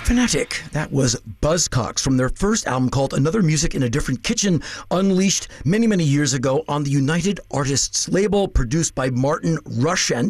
Fanatic. That was Buzzcocks from their first album called Another Music in a Different Kitchen, unleashed many, many years ago on the United Artists label, produced by Martin Rushent.